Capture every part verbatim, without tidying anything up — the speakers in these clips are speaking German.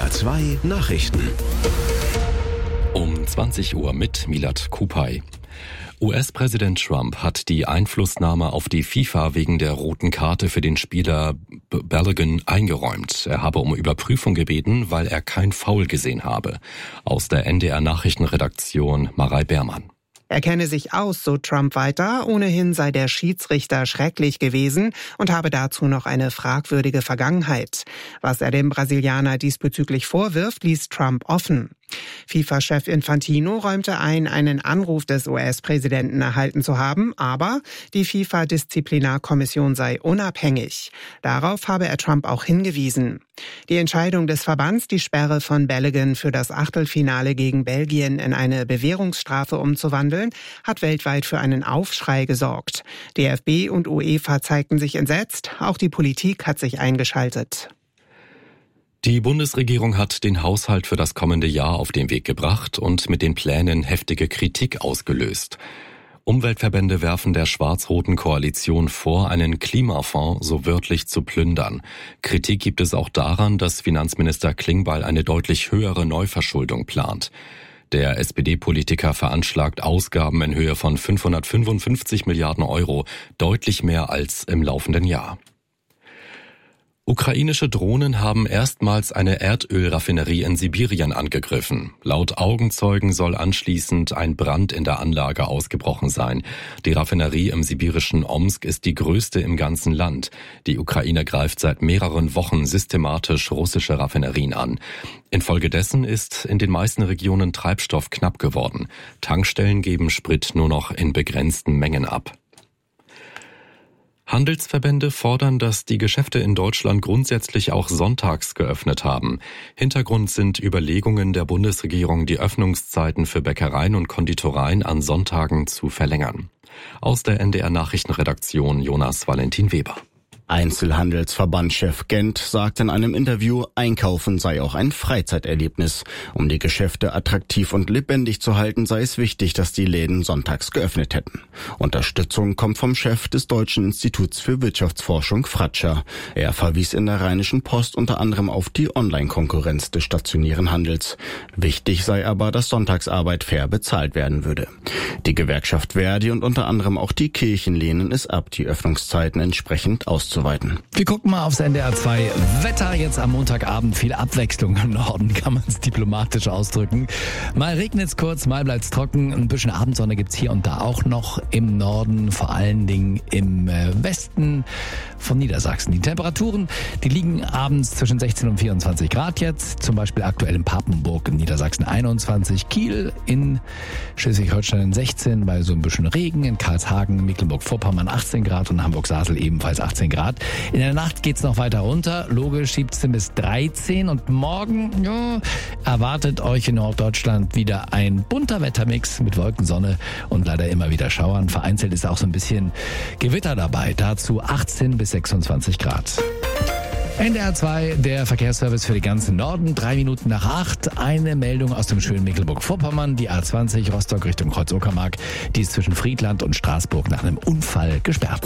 R zwei Nachrichten. Um zwanzig Uhr mit Milad Kupay. U S-Präsident Trump hat die Einflussnahme auf die FIFA wegen der roten Karte für den Spieler Balogun eingeräumt. Er habe um Überprüfung gebeten, weil er kein Foul gesehen habe. Aus der N D R-Nachrichtenredaktion Marei Beermann. Er kenne sich aus, so Trump weiter. Ohnehin sei der Schiedsrichter schrecklich gewesen und habe dazu noch eine fragwürdige Vergangenheit. Was er dem Brasilianer diesbezüglich vorwirft, ließ Trump offen. FIFA-Chef Infantino räumte ein, einen Anruf des U S-Präsidenten erhalten zu haben, aber die FIFA-Disziplinarkommission sei unabhängig. Darauf habe er Trump auch hingewiesen. Die Entscheidung des Verbands, die Sperre von Balogun für das Achtelfinale gegen Belgien in eine Bewährungsstrafe umzuwandeln, hat weltweit für einen Aufschrei gesorgt. D F B und UEFA zeigten sich entsetzt, auch die Politik hat sich eingeschaltet. Die Bundesregierung hat den Haushalt für das kommende Jahr auf den Weg gebracht und mit den Plänen heftige Kritik ausgelöst. Umweltverbände werfen der schwarz-roten Koalition vor, einen Klimafonds so wörtlich zu plündern. Kritik gibt es auch daran, dass Finanzminister Klingbeil eine deutlich höhere Neuverschuldung plant. Der S P D-Politiker veranschlagt Ausgaben in Höhe von fünfhundertfünfundfünfzig Milliarden Euro, deutlich mehr als im laufenden Jahr. Ukrainische Drohnen haben erstmals eine Erdölraffinerie in Sibirien angegriffen. Laut Augenzeugen soll anschließend ein Brand in der Anlage ausgebrochen sein. Die Raffinerie im sibirischen Omsk ist die größte im ganzen Land. Die Ukraine greift seit mehreren Wochen systematisch russische Raffinerien an. Infolgedessen ist in den meisten Regionen Treibstoff knapp geworden. Tankstellen geben Sprit nur noch in begrenzten Mengen ab. Handelsverbände fordern, dass die Geschäfte in Deutschland grundsätzlich auch sonntags geöffnet haben. Hintergrund sind Überlegungen der Bundesregierung, die Öffnungszeiten für Bäckereien und Konditoreien an Sonntagen zu verlängern. Aus der N D R-Nachrichtenredaktion Jonas Valentin Weber. Einzelhandelsverbandchef Gent sagt in einem Interview, Einkaufen sei auch ein Freizeiterlebnis. Um die Geschäfte attraktiv und lebendig zu halten, sei es wichtig, dass die Läden sonntags geöffnet hätten. Unterstützung kommt vom Chef des Deutschen Instituts für Wirtschaftsforschung Fratscher. Er verwies in der Rheinischen Post unter anderem auf die Online-Konkurrenz des stationären Handels. Wichtig sei aber, dass Sonntagsarbeit fair bezahlt werden würde. Die Gewerkschaft Verdi und unter anderem auch die Kirchen lehnen es ab, die Öffnungszeiten entsprechend auszuweiten. Wir gucken mal aufs N D R zwei Wetter. Jetzt am Montagabend viel Abwechslung im Norden, kann man es diplomatisch ausdrücken. Mal regnet es kurz, mal bleibt es trocken. Ein bisschen Abendsonne gibt's hier und da auch noch im Norden, vor allen Dingen im Westen von Niedersachsen. Die Temperaturen, die liegen abends zwischen sechzehn und vierundzwanzig Grad jetzt. Zum Beispiel aktuell in Papenburg in Niedersachsen einundzwanzig, Kiel in Schleswig-Holstein sechzehn, bei so ein bisschen Regen, in Karlshagen, Mecklenburg-Vorpommern achtzehn Grad und Hamburg-Sasel ebenfalls achtzehn Grad. In der Nacht geht's noch weiter runter. Logisch siebzehn bis dreizehn und morgen ja, erwartet euch in Norddeutschland wieder ein bunter Wettermix mit Wolken, Sonne und leider immer wieder Schauern. Vereinzelt ist auch so ein bisschen Gewitter dabei. Dazu achtzehn bis sechsundzwanzig Grad. N D R zwei, der Verkehrsservice für den ganzen Norden. Drei Minuten nach acht. Eine Meldung aus dem schönen Mecklenburg-Vorpommern. Die A zwanzig Rostock Richtung Kreuz-Uckermark. Die ist zwischen Friedland und Straßburg nach einem Unfall gesperrt.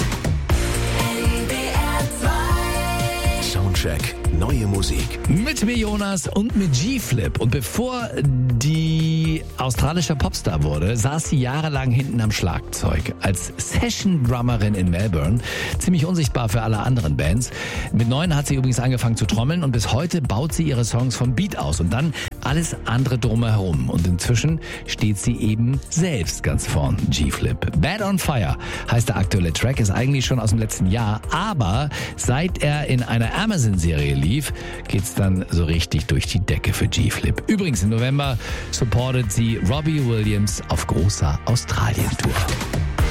Soundcheck, neue Musik. Mit mir Jonas und mit G-Flip. Und bevor die australische Popstar wurde, saß sie jahrelang hinten am Schlagzeug. Als Session-Drummerin in Melbourne. Ziemlich unsichtbar für alle anderen Bands. Mit neun hat sie übrigens angefangen zu trommeln und bis heute baut sie ihre Songs vom Beat aus und dann alles andere drumherum. Und inzwischen steht sie eben selbst ganz vorn. G-Flip. Bad on Fire heißt der aktuelle Track, ist eigentlich schon aus dem letzten Jahr, aber seit er in einer Amazon-Serie lief, geht's dann so richtig durch die Decke für G-Flip. Übrigens im November supportet sie Robbie Williams auf großer Australien-Tour.